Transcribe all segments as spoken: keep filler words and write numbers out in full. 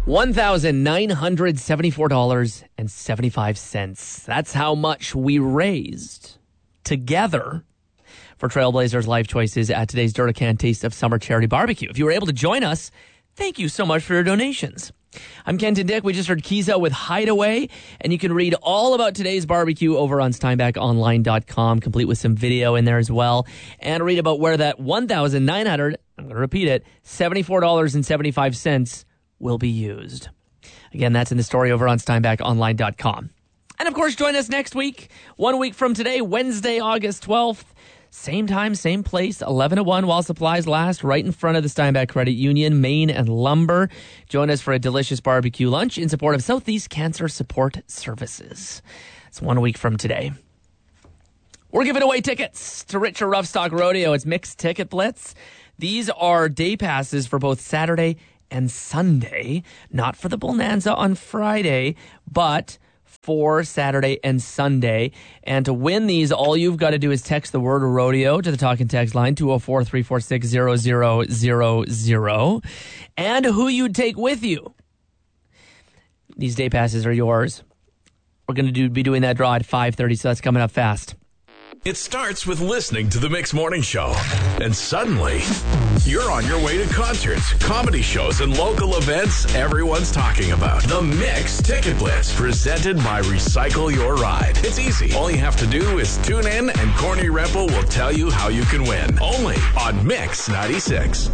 one thousand nine hundred seventy-four dollars and seventy-five cents. That's how much we raised together for Trailblazers Life Choices at today's Dirty Can Taste of Summer Charity Barbecue. If you were able to join us, thank you so much for your donations. I'm Kenton Dick. We just heard Kiza with Hideaway, and you can read all about today's barbecue over on steinbach online dot com, complete with some video in there as well, and read about where that one thousand nine hundred, I'm going to repeat it, seventy-four dollars and seventy-five cents will be used. Again, that's in the story over on steinbach online dot com. And of course, join us next week, one week from today, Wednesday, August twelfth. Same time, same place, eleven to one while supplies last, right in front of the Steinbach Credit Union, Main and Lumber. Join us for a delicious barbecue lunch in support of Southeast Cancer Support Services. It's one week from today. We're giving away tickets to Richer Roughstock Rodeo. It's Mixed Ticket Blitz. These are day passes for both Saturday and Sunday, not for the Bonanza on Friday, but for Saturday and Sunday. And to win these, all you've got to do is text the word rodeo to the talk and text line, two oh four, three four six, zero zero zero zero, and who you take with you. These day passes are yours. We're going to do, be doing that draw at five thirty, so that's coming up fast. It starts with listening to the Mix Morning Show, and suddenly you're on your way to concerts, comedy shows, and local events everyone's talking about. The Mix Ticket Blitz, presented by Recycle Your Ride. It's easy. All you have to do is tune in, and Corny Rempel will tell you how you can win. Only on Mix ninety-six.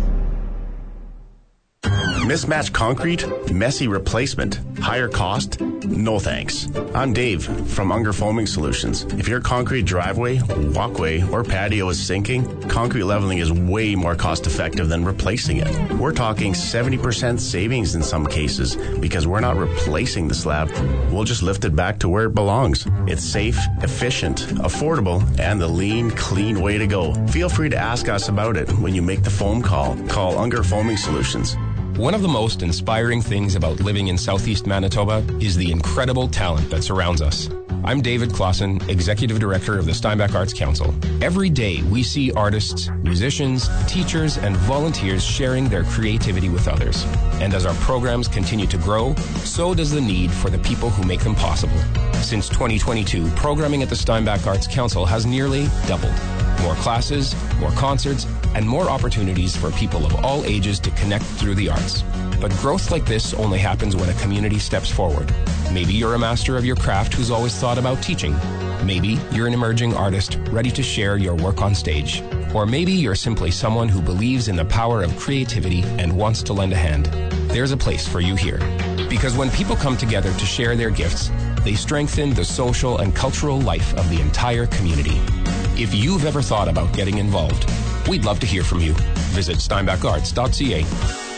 Mismatched concrete, messy replacement, higher cost? No thanks. I'm Dave from Unger Foaming Solutions. If your concrete driveway, walkway, or patio is sinking, concrete leveling is way more cost effective than replacing it. We're talking seventy percent savings in some cases because we're not replacing the slab. We'll just lift it back to where it belongs. It's safe, efficient, affordable, and the lean, clean way to go. Feel free to ask us about it when you make the foam call. Call Unger Foaming Solutions. One of the most inspiring things about living in Southeast Manitoba is the incredible talent that surrounds us. I'm David Clausen, Executive Director of the Steinbach Arts Council. Every day we see artists, musicians, teachers, and volunteers sharing their creativity with others. And as our programs continue to grow, so does the need for the people who make them possible. Since twenty twenty-two, programming at the Steinbach Arts Council has nearly doubled. More classes, more concerts, and more opportunities for people of all ages to connect through the arts. But growth like this only happens when a community steps forward. Maybe you're a master of your craft who's always thought about teaching. Maybe you're an emerging artist ready to share your work on stage. Or maybe you're simply someone who believes in the power of creativity and wants to lend a hand. There's a place for you here. Because when people come together to share their gifts, they strengthen the social and cultural life of the entire community. If you've ever thought about getting involved, we'd love to hear from you. Visit steinbach arts dot c a.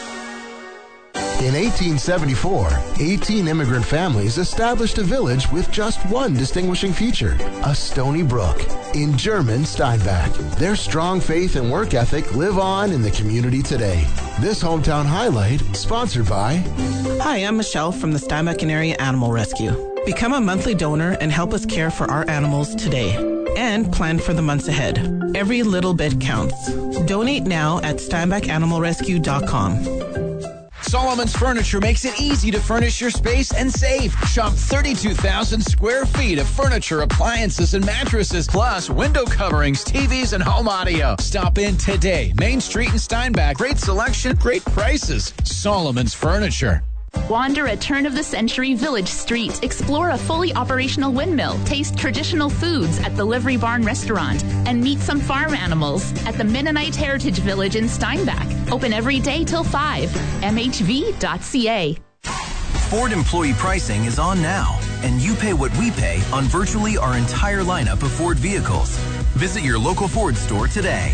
In eighteen seventy-four, eighteen immigrant families established a village with just one distinguishing feature, a stony brook, in German Steinbach. Their strong faith and work ethic live on in the community today. This hometown highlight, sponsored by... Hi, I'm Michelle from the Steinbach and Area Animal Rescue. Become a monthly donor and help us care for our animals today. And plan for the months ahead. Every little bit counts. Donate now at steinbach animal rescue dot com. Solomon's Furniture makes it easy to furnish your space and save. Shop thirty-two thousand square feet of furniture, appliances, and mattresses, plus window coverings, T Vs, and home audio. Stop in today. Main Street in Steinbach. Great selection, great prices. Solomon's Furniture. Wander a turn-of-the-century village street. Explore a fully operational windmill. Taste traditional foods at the Livery Barn Restaurant. And meet some farm animals at the Mennonite Heritage Village in Steinbach. Open every day till five. m h v dot c a. Ford employee pricing is on now, and you pay what we pay on virtually our entire lineup of Ford vehicles. Visit your local Ford store today.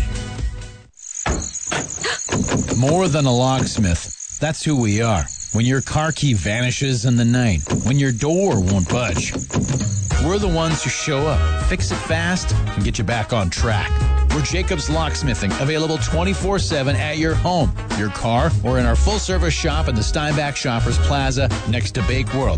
More than a locksmith. That's who we are. When your car key vanishes in the night, when your door won't budge, we're the ones who show up, fix it fast, and get you back on track. We're Jacobs Locksmithing, available twenty-four seven at your home, your car, or in our full-service shop in the Steinbach Shoppers Plaza next to Bake World.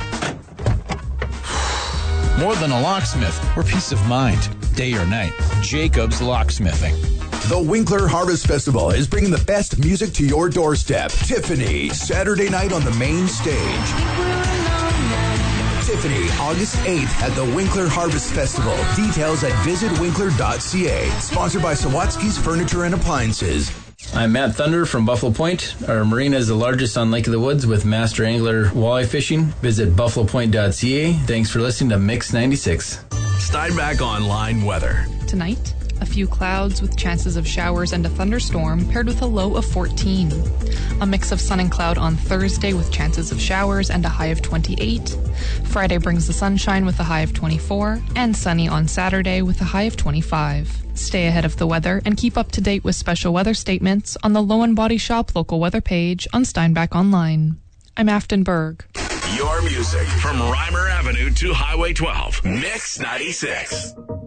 More than a locksmith, we're peace of mind, day or night. Jacobs Locksmithing. To The Winkler Harvest Festival is bringing the best music to your doorstep. Tiffany, Saturday night on the main stage. Tiffany, August eighth at the Winkler Harvest Festival. Details at visit winkler dot c a. Sponsored by Sawatsky's Furniture and Appliances. I'm Matt Thunder from Buffalo Point. Our marina is the largest on Lake of the Woods with master angler walleye fishing. Visit buffalo point dot c a. Thanks for listening to Mix ninety-six. Steinbach Online weather. Tonight, a few clouds with chances of showers and a thunderstorm paired with a low of fourteen. A mix of sun and cloud on Thursday with chances of showers and a high of twenty-eight. Friday brings the sunshine with a high of twenty-four, and sunny on Saturday with a high of twenty-five. Stay ahead of the weather and keep up to date with special weather statements on the Lowen Body Shop local weather page on Steinbach Online. I'm Afton Berg. Your music from Reimer Avenue to Highway twelve. Mix ninety-six.